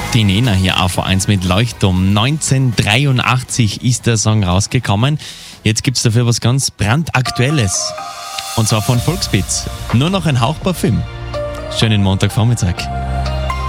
Die Nena hier auf A1 mit Leuchtturm. 1983 ist der Song rausgekommen. Jetzt gibt es dafür was ganz brandaktuelles. Und zwar von Volksbeats. Nur noch ein Hauch Parfüm. Schönen Montagvormittag.